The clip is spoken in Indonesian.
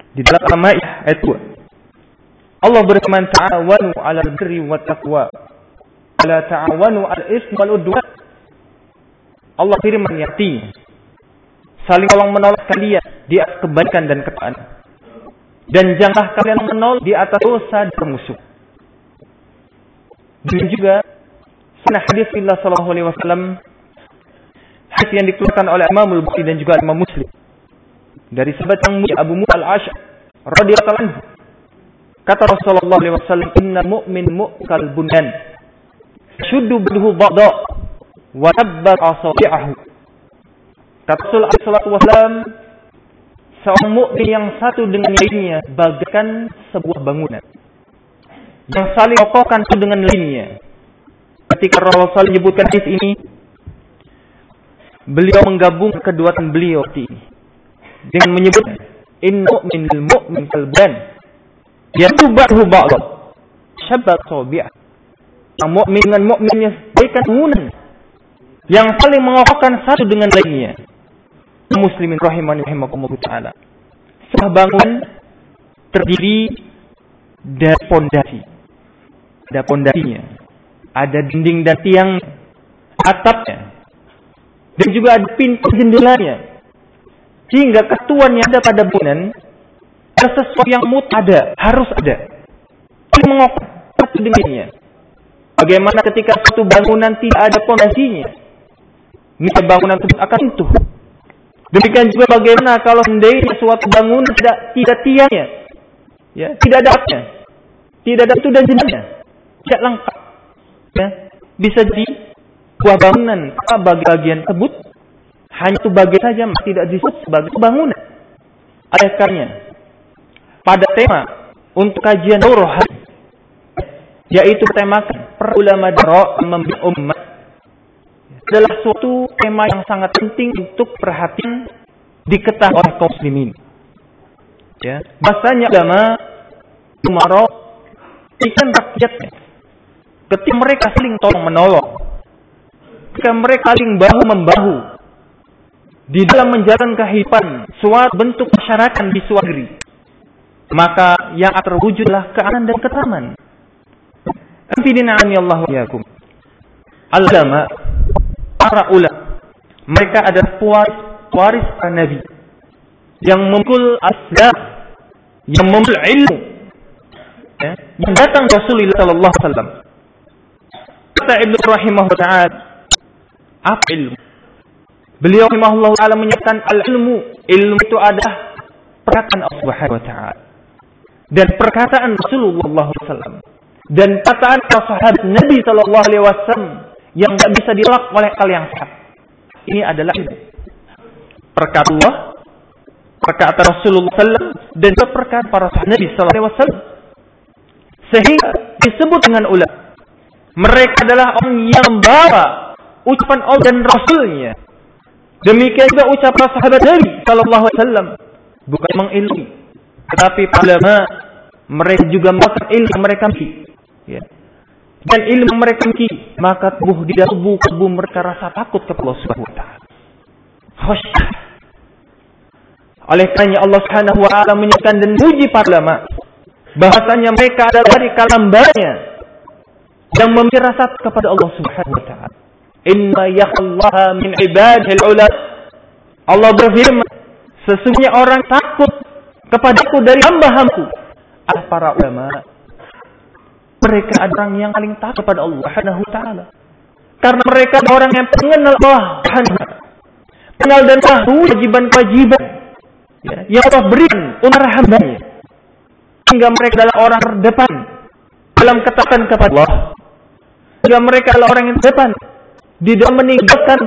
Di dalam Al-Maidah ayat 2. Allah berfirman, "Ta'awanu 'alal birri wat taqwa, wa la ta'awanu 'alal itsmi wal 'udwan." Allah firman artinya, saling tolong-menolong kalian di atas kebaikan dan ketaatan. Dan janganlah kalian menolong di atas dosa dan musuh. Dan juga sunnah hadis Rasulullah sallallahu alaihi wasallam, hadis yang dikeluarkan oleh Imam Al-Bukhari dan juga Imam Muslim dari sahabat yang mulia Abu Musa Al-Asy'ari radhiyallahu anhu. Kata Rasulullah sallallahu alaihi wasallam, "Inna mu'min mu'kal bunyan, shuddu bihi ba'da wa tabba asabi'ahu." Kata Rasulullah sallallahu alaihi wasallam, seorang mukmin yang satu dengan lainnya bagaikan sebuah bangunan yang saling kokohkan satu dengan lainnya. Ketika Rasulullah menyebutkan hadis ini, beliau menggabung kedua beliau ini dengan menyebut, "Inna mu'minal mu'min kal bunyan, yatubahu ba'd shabbat sabi'ah." Yang mukmin dengan mukminnya bagaikan bangunan yang saling mengokohkan satu dengan lainnya. Muslimin rahimani rahimakumullah taala. Sebuah bangunan terdiri dari pondasi. Ada pondasinya, ada dinding dan tiang, atapnya, dan juga ada pintu jendelanya. Sehingga ketuan yang ada pada bangunan ada sesuatu yang ada, harus ada. Ini mengokoh satu dengannya. Bagaimana ketika suatu bangunan tidak ada pondasinya, niscaya bangunan tersebut akan runtuh. Demikian juga bagaimana kalau seandainya suatu bangunan tidak tiangnya, ya, tidak ada atapnya, tidak ada pintu dan jendelanya, tidak lengkap, ya, bisa jadi sebuah bangunan bagian tersebut hanya itu bagian saja, tidak disebut sebagai bangunan. Oleh karenanya, pada tema untuk kajian daurah yaitu temakan para ulama daurah membimbing umat adalah suatu tema yang sangat penting untuk perhatian diketahui oleh kaum muslimin. Ya, bahasanya ulama umara ikan rakyatnya. Ketika mereka saling tolong menolong, ketika mereka saling bahu membahu di dalam menjalankan kehidupan suatu bentuk masyarakat di suatu negeri, maka yang akan terwujudlah keamanan dan ketentraman. Amfidina Allah wa yakum. Al-ulama, para ulama, mereka adalah waris para nabi yang memikul asbab, yang memikul ilmu, ya, yang datang Rasulullah sallallahu alaihi wasallam. Kata Ibnu rahimahullah ta'ala, apa ilmu? Beliau rahimahullah ta'ala menyatakan al-ilmu, ilmu itu adalah perkataan Allah Subhanahu wa ta'ala dan perkataan Rasulullah sallallahu alaihi wasallam dan perkataan para sahabat Nabi sallallahu alaihi wasallam yang tidak bisa ditolak oleh akal yang sehat. Ini adalah perkataan Allah, perkataan Rasulullah SAW, dan juga perkataan para sahabat Nabi SAW. Sehingga disebut dengan ulama. Mereka adalah orang yang membawa ucapan Allah dan Rasulnya. Demikian juga ucapan sahabat Nabi SAW. Bukan mengilmi, tetapi ulama mereka juga membawa ilmu mereka miliki. Ya. Dan ilmu mereka miliki, maka tubuh di dalam tubuh mereka rasa takut kepada Allah Subhanahu wa taala. Khasyah. Oleh karenanya Allah Subhanahu wa taala menyatakan dan puji para ulama bahasanya mereka adalah dari kalambanya yang memiliki rasa kepada Allah Subhanahu wa taala. Inna yakhallaha min ibadil ulama. Allah berfirman, sesungguhnya orang takut kepadaku dari hamba-hambaku adalah para ulama. Mereka adalah orang yang paling takut kepada Allah Subhanahu wa taala. Karena mereka adalah orang yang mengenal Allah Subhanahu wa taala. Kenal dan tahu kewajiban-kewajiban, ya, yang Allah berikan untuk hamba-Nya. Sehingga mereka adalah orang terdepan dalam ketaatan kepada Allah. Sehingga mereka adalah orang yang terdepan di dalam meninggalkan